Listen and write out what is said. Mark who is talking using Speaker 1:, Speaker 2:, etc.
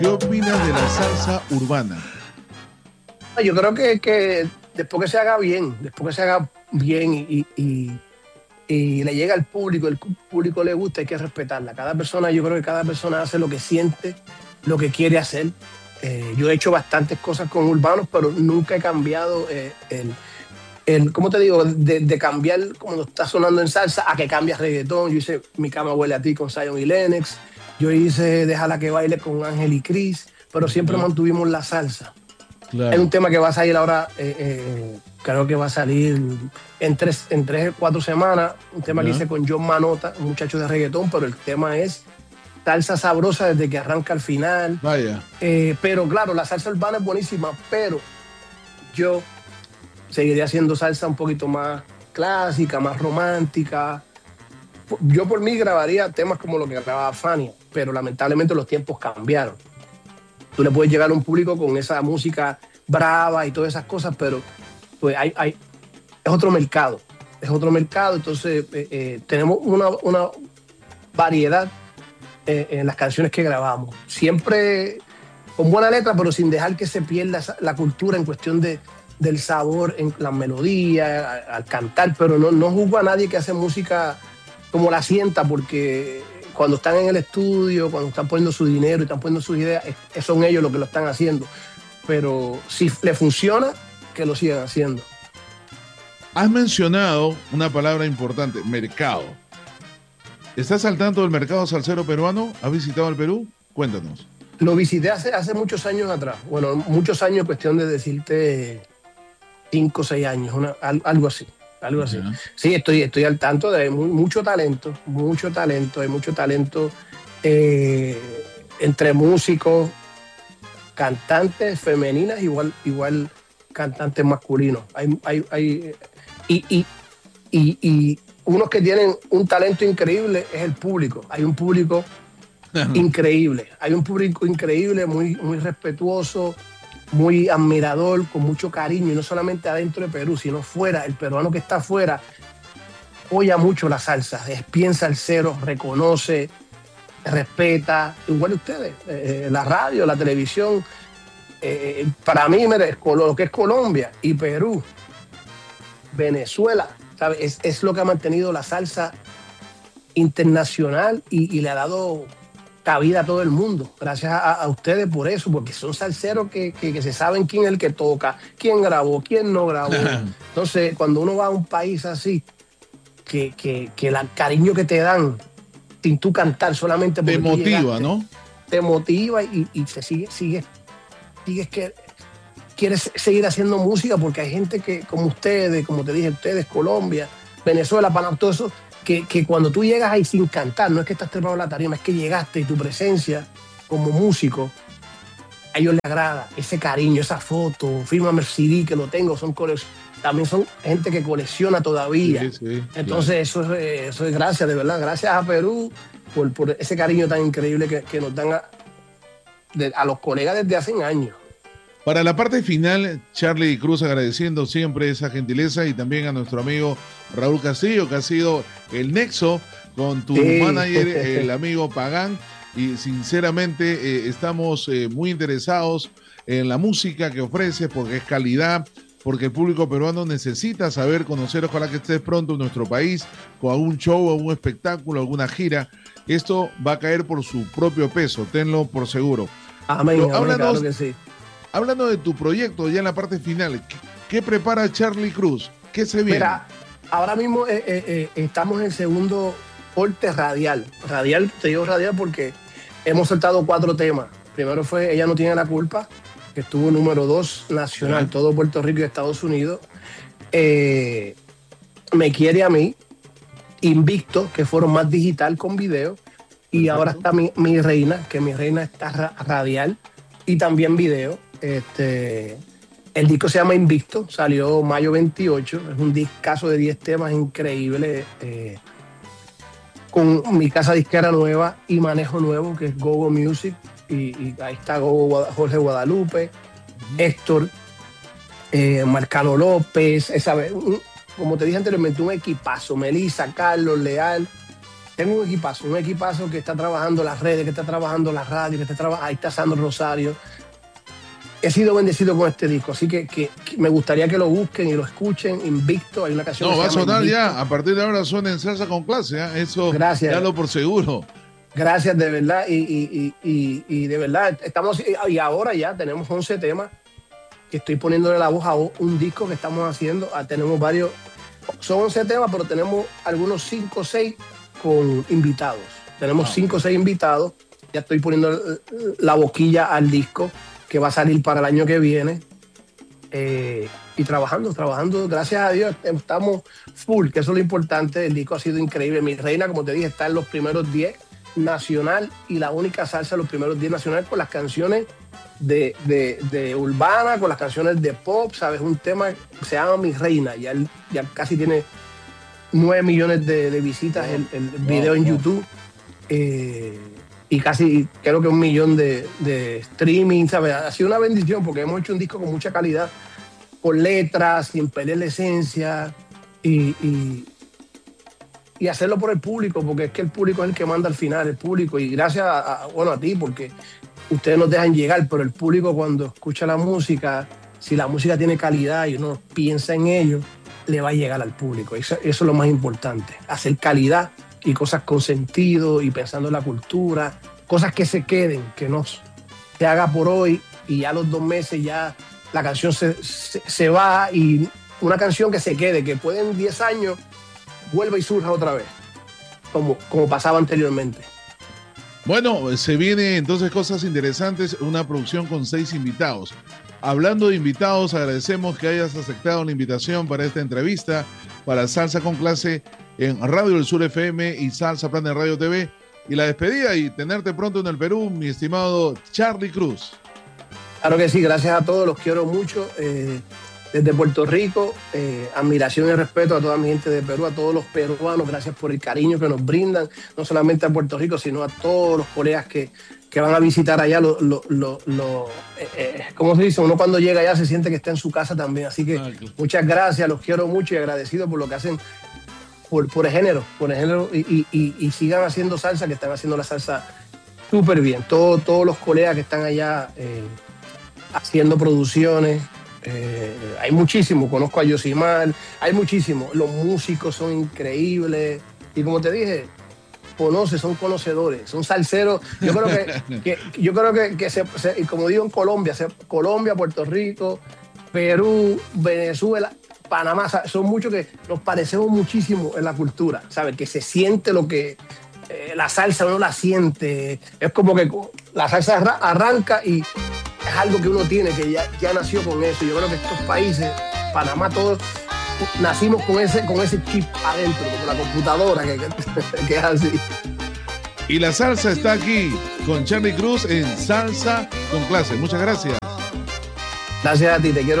Speaker 1: ¿Qué opinas de la salsa urbana?
Speaker 2: Yo creo que después que se haga bien, y le llega al público, el público le gusta, hay que respetarla. Yo creo que cada persona hace lo que siente, lo que quiere hacer. Yo he hecho bastantes cosas con urbanos, pero nunca he cambiado ¿cómo te digo? De cambiar como está sonando en salsa a que cambias reggaetón. Yo hice Mi cama huele a ti con Zion y Lennox. Yo hice Déjala que baile con Ángel y Cris, pero siempre mantuvimos la salsa.
Speaker 1: Claro.
Speaker 2: Hay un tema que va a salir ahora, creo que va a salir en 3 o 4 semanas, un tema que hice con John Manota, un muchacho de reggaetón, pero el tema es salsa sabrosa desde que arranca al final.
Speaker 1: Vaya.
Speaker 2: Pero claro, la salsa urbana es buenísima, pero yo seguiría haciendo salsa un poquito más clásica, más romántica. Yo por mí grabaría temas como lo que grababa Fania, pero lamentablemente los tiempos cambiaron. Tú le puedes llegar a un público con esa música brava y todas esas cosas, pero pues es otro mercado. Entonces tenemos una variedad en las canciones que grabamos. Siempre con buena letra, pero sin dejar que se pierda la cultura en cuestión del sabor en las melodías, al cantar, pero no juzgo a nadie que hace música como la sienta, porque cuando están en el estudio, cuando están poniendo su dinero y están poniendo sus ideas, son ellos los que lo están haciendo. Pero si le funciona, que lo sigan haciendo.
Speaker 1: Has mencionado una palabra importante, mercado. ¿Estás al tanto del mercado salsero peruano? ¿Has visitado el Perú? Cuéntanos.
Speaker 2: Lo visité hace muchos años atrás. Bueno, muchos años, cuestión de decirte 5 o 6 años, algo así. Sí, estoy al tanto de mucho talento, hay mucho talento entre músicos, cantantes femeninas, igual cantantes masculinos. Y unos que tienen un talento increíble es el público. Hay un público increíble, muy, muy respetuoso, muy admirador, con mucho cariño, y no solamente adentro de Perú, sino fuera. El peruano que está afuera apoya mucho la salsa, es bien salsero, reconoce, respeta, igual ustedes, la radio, la televisión. Para mí, lo que es Colombia y Perú, Venezuela, ¿sabes? Es lo que ha mantenido la salsa internacional y le ha dado cabida a todo el mundo. Gracias a ustedes por eso, porque son salseros que se saben quién es el que toca, quién grabó, quién no grabó. Entonces, cuando uno va a un país así, que el cariño que te dan sin tú cantar solamente porque
Speaker 1: te motiva, llegaste, ¿no?
Speaker 2: Te motiva y te sigues que quieres seguir haciendo música, porque hay gente que, como ustedes, como te dije, ustedes, Colombia, Venezuela, Panamá, todo eso, que cuando tú llegas ahí sin cantar, no es que estás trepado en la tarima, es que llegaste y tu presencia como músico, a ellos les agrada ese cariño, esa foto, fírmame el CD que lo tengo, también son gente que colecciona todavía. Sí, entonces claro. Eso es gracias, de verdad, gracias a Perú por ese cariño tan increíble que nos dan a los colegas desde hace años.
Speaker 1: Para la parte final, Charly Cruz agradeciendo siempre esa gentileza, y también a nuestro amigo Raúl Castillo, que ha sido el nexo con tu manager, el amigo Pagán, y sinceramente estamos muy interesados en la música que ofreces, porque es calidad, porque el público peruano necesita saber, conocer. Ojalá que estés pronto en nuestro país con algún show, algún espectáculo, alguna gira. Esto va a caer por su propio peso, tenlo por seguro.
Speaker 2: Amén, claro que sí.
Speaker 1: Hablando de tu proyecto, ya en la parte final, ¿qué prepara Charly Cruz? ¿Qué se viene?
Speaker 2: Mira, ahora mismo estamos en el segundo corte radial. Te digo radial porque hemos soltado 4 temas. Primero fue Ella no tiene la culpa, que estuvo número 2 nacional, todo Puerto Rico y Estados Unidos. Me quiere a mí, Invicto, que fueron más digital con video. Y ahora está mi reina, que mi reina está radial y también video. El disco se llama Invicto, salió mayo 28, es un discazo de 10 temas increíble, con mi casa disquera nueva y manejo nuevo, que es Gogo Music, y ahí está Jorge Guadalupe, Héctor, Marcano López, como te dije anteriormente, un equipazo, Melissa, Carlos, Leal, tengo un equipazo que está trabajando las redes, que está trabajando las radios, ahí está Sandro Rosario. He sido bendecido con este disco, así que me gustaría que lo busquen y lo escuchen. Invicto, hay una canción
Speaker 1: No,
Speaker 2: que
Speaker 1: va a
Speaker 2: se llama
Speaker 1: sonar
Speaker 2: Invicto.
Speaker 1: ya, a partir de ahora suena en Salsa con Clase, ¿eh? Eso,
Speaker 2: Gracias.
Speaker 1: dalo por seguro.
Speaker 2: Gracias, de verdad, y de verdad, y ahora ya tenemos 11 temas que estoy poniéndole la voz a un disco que estamos haciendo. Tenemos varios, son 11 temas, pero tenemos algunos 5 o 6 con invitados. Tenemos 5 o 6 invitados, ya estoy poniendo la boquilla al disco que va a salir para el año que viene. Y trabajando, gracias a Dios estamos full, que eso es lo importante. El disco ha sido increíble. Mi Reina, como te dije, está en los primeros 10 nacional y la única salsa en los primeros 10 nacional con las canciones de urbana, con las canciones de pop, ¿sabes? Un tema que se llama Mi Reina, ya casi tiene 9 millones de visitas el video en YouTube, y casi creo que 1 millón de streaming, ¿sabes? Ha sido una bendición porque hemos hecho un disco con mucha calidad, con letras, sin perder la esencia, y hacerlo por el público, porque es que el público es el que manda al final, el público, y gracias a ti, porque ustedes nos dejan llegar, pero el público cuando escucha la música, si la música tiene calidad y uno piensa en ello, le va a llegar al público. Eso es lo más importante, hacer calidad y cosas con sentido y pensando en la cultura, cosas que se queden, que no se haga por hoy y ya a los 2 meses ya la canción se va, y una canción que se quede, que puede en 10 años vuelva y surja otra vez, como pasaba anteriormente.
Speaker 1: Bueno, se viene entonces cosas interesantes, una producción con 6 invitados. Hablando de invitados, agradecemos que hayas aceptado la invitación para esta entrevista para Salsa con Clase en Radio del Sur FM y Salsa Planet Radio TV, y la despedida y tenerte pronto en el Perú, mi estimado Charly Cruz.
Speaker 2: Claro que sí, gracias a todos, los quiero mucho. Desde Puerto Rico, admiración y respeto a toda mi gente de Perú, a todos los peruanos, gracias por el cariño que nos brindan, no solamente a Puerto Rico, sino a todos los colegas que van a visitar allá. ¿Cómo se dice? Uno cuando llega allá se siente que está en su casa también, así que muchas gracias, los quiero mucho y agradecido por lo que hacen por el género, y sigan haciendo salsa, que están haciendo la salsa súper bien. Todos los colegas que están allá haciendo producciones. Hay muchísimo, conozco a Yosimar, hay muchísimo, los músicos son increíbles y como te dije, son conocedores, son salseros. Yo creo que como digo en Colombia, Puerto Rico, Perú, Venezuela, Panamá, son muchos que nos parecemos muchísimo en la cultura, ¿sabes? Que se siente lo que la salsa uno la siente, es como que la salsa arranca y es algo que uno tiene, que ya nació con eso. Yo creo que estos países, Panamá, todos nacimos con ese chip adentro, como la computadora, que es así.
Speaker 1: Y la salsa está aquí con Charly Cruz en Salsa con Clase. Muchas gracias.
Speaker 2: Gracias a ti, te quiero.